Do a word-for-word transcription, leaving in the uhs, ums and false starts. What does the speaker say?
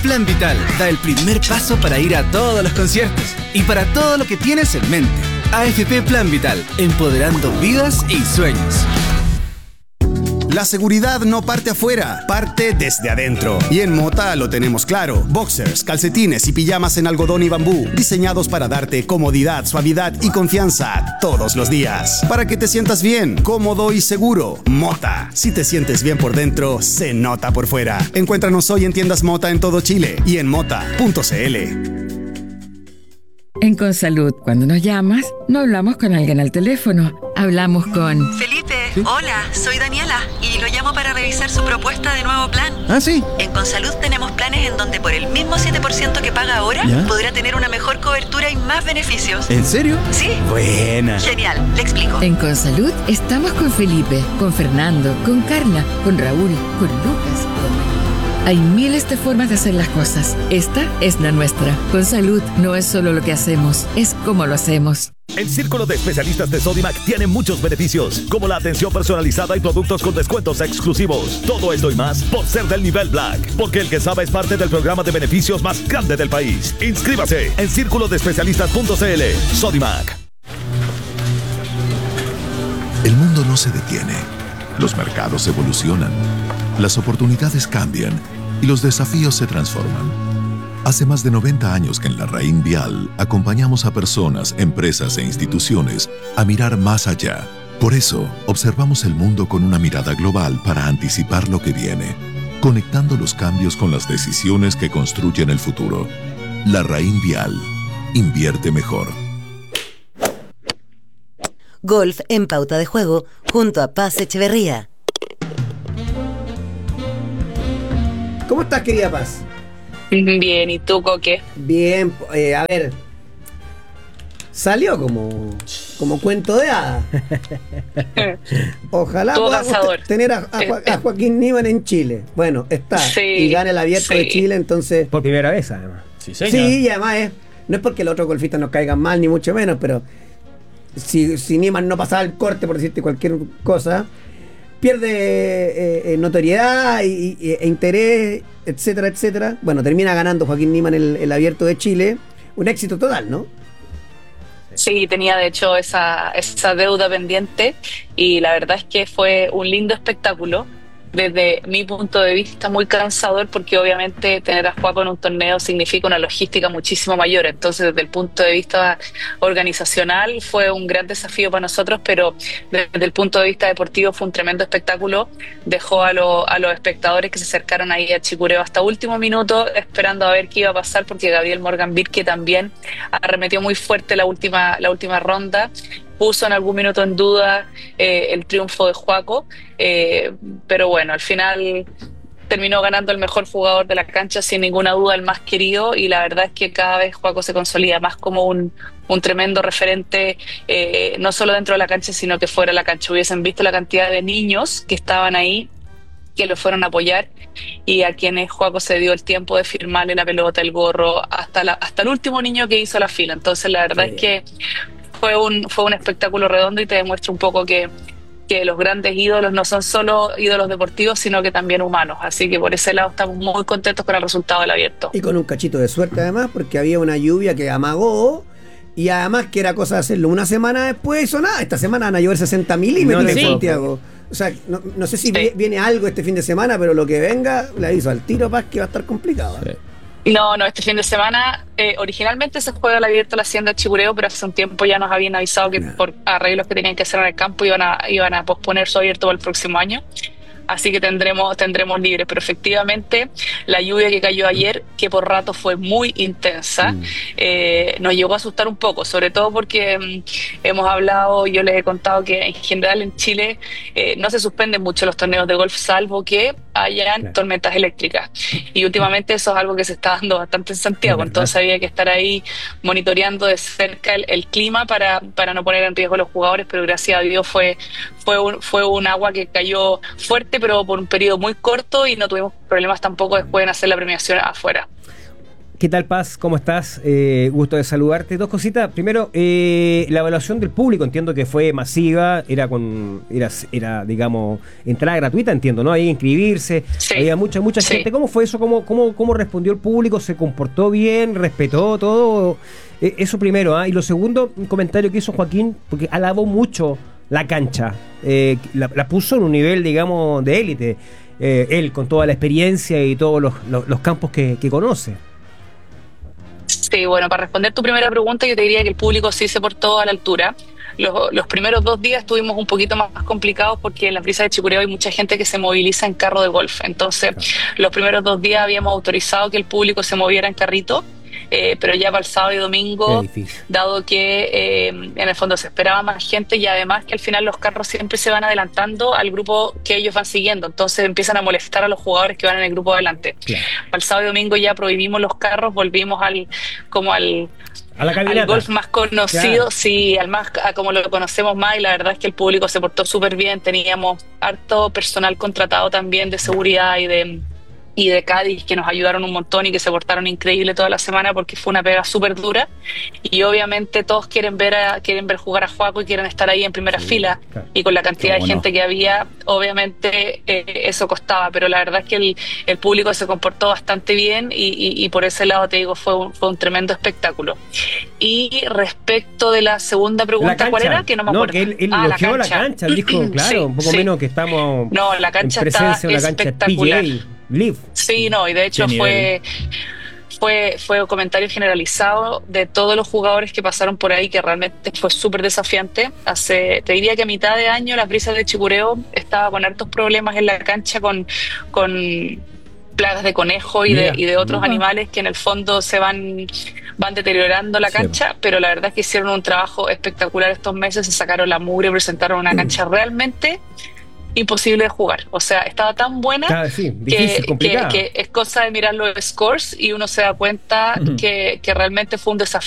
Plan Vital da el primer paso para ir a todos los conciertos y para todo lo que tienes en mente. A F P Plan Vital, empoderando vidas y sueños. La seguridad no parte afuera, parte desde adentro. Y en Mota lo tenemos claro. Boxers, calcetines y pijamas en algodón y bambú, diseñados para darte comodidad, suavidad y confianza todos los días. Para que te sientas bien, cómodo y seguro. Mota. Si te sientes bien por dentro, se nota por fuera. Encuéntranos hoy en tiendas Mota en todo Chile y en mota punto c l. En Consalud, cuando nos llamas, no hablamos con alguien al teléfono, hablamos con... Felipe, ¿sí? Hola, soy Daniela y lo llamo para revisar su propuesta de nuevo plan. ¿Ah, sí? En Consalud tenemos planes en donde por el mismo siete por ciento que paga ahora, ¿ya?, podrá tener una mejor cobertura y más beneficios. ¿En serio? Sí. Buena. Genial, le explico. En Consalud estamos con Felipe, con Fernando, con Carla, con Raúl, con Lucas, con María. Hay miles de formas de hacer las cosas. Esta es la nuestra. Consalud no es solo lo que hacemos, es cómo lo hacemos. El Círculo de Especialistas de Sodimac tiene muchos beneficios, como la atención personalizada y productos con descuentos exclusivos. Todo esto y más por ser del nivel Black, porque el que sabe es parte del programa de beneficios más grande del país. Inscríbase en círculo de especialistas punto c l. Sodimac. El mundo no se detiene. Los mercados evolucionan. Las oportunidades cambian y los desafíos se transforman. Hace más de noventa años que en la Raín Vial acompañamos a personas, empresas e instituciones a mirar más allá. Por eso, observamos el mundo con una mirada global para anticipar lo que viene, conectando los cambios con las decisiones que construyen el futuro. La Raín Vial. Invierte mejor. Golf en Pauta de Juego junto a Paz Echeverría. ¿Cómo estás, querida Paz? Bien, ¿y tú, Coque? Bien, eh, a ver. Salió como, como cuento de hadas. Ojalá podamos tener a, a, a Joaquín Niemann en Chile. Bueno, está. Sí, y gana el Abierto sí. de Chile, entonces. Por primera vez, además. Sí, señor. Sí, y además es. No es porque los otros golfistas nos caigan mal, ni mucho menos, pero si, si Niemann no pasaba el corte, por decirte cualquier cosa, pierde eh, eh, notoriedad y, y, e interés, etcétera, etcétera. Bueno, termina ganando Joaquín Niemann el, el Abierto de Chile. Un éxito total, ¿no? Sí, tenía de hecho esa, esa deuda pendiente y la verdad es que fue un lindo espectáculo. Desde mi punto de vista muy cansador porque obviamente tener a Joaco en un torneo significa una logística muchísimo mayor, entonces desde el punto de vista organizacional fue un gran desafío para nosotros, pero desde el punto de vista deportivo fue un tremendo espectáculo. Dejó a, lo, a los espectadores que se acercaron ahí a Chicureo hasta último minuto esperando a ver qué iba a pasar porque Gabriel Morgan-Birke también arremetió muy fuerte la última, la última ronda. Puso en algún minuto en duda eh, el triunfo de Joaco, eh, pero bueno, al final terminó ganando el mejor jugador de la cancha, sin ninguna duda el más querido, y la verdad es que cada vez Joaco se consolida más como un, un tremendo referente, eh, no solo dentro de la cancha, sino que fuera de la cancha. Hubiesen visto la cantidad de niños que estaban ahí, que lo fueron a apoyar y a quienes Joaco se dio el tiempo de firmarle la pelota, el gorro, hasta, la, hasta el último niño que hizo la fila. Entonces la verdad sí. es que Fue un, fue un espectáculo redondo y te demuestra un poco que, que los grandes ídolos no son solo ídolos deportivos, sino que también humanos. Así que por ese lado estamos muy contentos con el resultado del Abierto. Y con un cachito de suerte además, porque había una lluvia que amagó y además que era cosa de hacerlo una semana después, hizo nada. Esta semana van a llover sesenta milímetros en Santiago. O sea, no, no sé si sí. viene algo este fin de semana, pero lo que venga, le aviso al tiro, Paz, que va a estar complicado. Sí. No, no, este fin de semana eh, originalmente se juega el Abierto la Hacienda Chicureo, pero hace un tiempo ya nos habían avisado que nah. por arreglos que tenían que hacer en el campo iban a, iban a posponer su Abierto para el próximo año. Así que tendremos tendremos libre, pero efectivamente la lluvia que cayó ayer, que por rato fue muy intensa, mm. eh, nos llegó a asustar un poco, sobre todo porque mm, hemos hablado, yo les he contado que en general en Chile eh, no se suspenden mucho los torneos de golf, salvo que hayan claro. tormentas eléctricas, y últimamente eso es algo que se está dando bastante en Santiago, entonces había que estar ahí monitoreando de cerca el, el clima para, para no poner en riesgo a los jugadores, pero gracias a Dios fue, fue, un, fue un agua que cayó fuerte, pero por un periodo muy corto y no tuvimos problemas tampoco después en hacer la premiación afuera. ¿Qué tal, Paz? ¿Cómo estás? Eh, gusto de saludarte. Dos cositas. Primero, eh, la evaluación del público, entiendo que fue masiva, era con, era, era digamos, entrada gratuita, entiendo, ¿no? Ahí inscribirse, sí. Había mucha, mucha sí. gente. ¿Cómo fue eso? ¿Cómo, cómo, cómo respondió el público? ¿Se comportó bien? ¿Respetó todo? Eh, eso primero, ¿ah? ¿eh? Y lo segundo, un comentario que hizo Joaquín, porque alabó mucho la cancha, eh, la, la puso en un nivel, digamos, de élite, eh, él con toda la experiencia y todos los, los, los campos que, que conoce. Sí, bueno, para responder tu primera pregunta, yo te diría que el público sí se portó a la altura. Los, los primeros dos días estuvimos un poquito más, más complicados porque en la Brisa de Chicureo hay mucha gente que se moviliza en carro de golf. Entonces, claro. los primeros dos días habíamos autorizado que el público se moviera en carrito, eh, pero ya para el sábado y domingo, dado que eh, en el fondo se esperaba más gente y además que al final los carros siempre se van adelantando al grupo que ellos van siguiendo. Entonces empiezan a molestar a los jugadores que van en el grupo adelante. Claro. Para el sábado y domingo ya prohibimos los carros, volvimos al como al... A la al golf más conocido, claro. sí, al más a como lo conocemos más, y la verdad es que el público se portó súper bien. Teníamos harto personal contratado también de seguridad y de y de Cádiz que nos ayudaron un montón y que se portaron increíble toda la semana porque fue una pega súper dura y obviamente todos quieren ver a, quieren ver jugar a Joaco y quieren estar ahí en primera sí, fila claro. y con la cantidad bueno. de gente que había, obviamente eh, eso costaba, pero la verdad es que el, el público se comportó bastante bien y, y, y por ese lado te digo fue un, fue un tremendo espectáculo. Y respecto de la segunda pregunta, ¿cuál era? Que no me no, acuerdo. Que él, él ah, la cancha, la cancha él dijo, claro, sí, un poco sí. menos que estamos no, la cancha en presencia de está una cancha espectacular. P G A. Live. Sí, no, y de hecho fue, fue fue un comentario generalizado de todos los jugadores que pasaron por ahí, que realmente fue súper desafiante. Hace, te diría que a mitad de año las Brisas de Chicureo estaba con hartos problemas en la cancha con, con plagas de conejo y de, y de otros uh-huh. animales que en el fondo se van, van deteriorando la cancha, sí. pero la verdad es que hicieron un trabajo espectacular estos meses, se sacaron la mugre, presentaron una cancha realmente imposible de jugar, o sea, estaba tan buena claro, sí, difícil, que, que, que es cosa de mirar los scores y uno se da cuenta uh-huh. que, que realmente fue un desafío